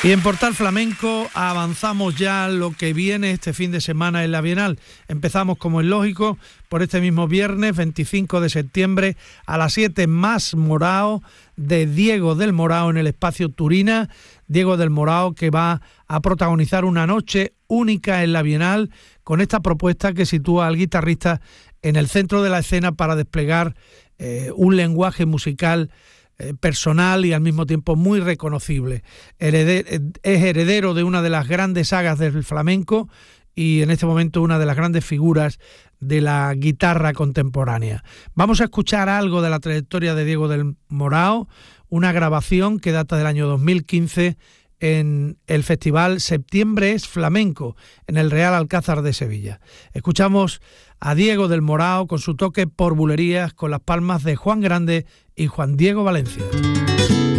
Y en Portal Flamenco avanzamos ya lo que viene este fin de semana en la Bienal. Empezamos, como es lógico, por este mismo viernes 25 de septiembre a las 7, Más Morao, de Diego del Morao en el Espacio Turina. Diego del Morao, que va a protagonizar una noche única en la Bienal con esta propuesta que sitúa al guitarrista en el centro de la escena para desplegar un lenguaje musical personal y al mismo tiempo muy reconocible. Es heredero de una de las grandes sagas del flamenco y en este momento una de las grandes figuras de la guitarra contemporánea. Vamos a escuchar algo de la trayectoria de Diego del Morao, una grabación que data del año 2015 en el festival Septiembre es Flamenco, en el Real Alcázar de Sevilla. Escuchamos a Diego del Morao con su toque por bulerías, con las palmas de Juan Grande y Juan Diego Valencia.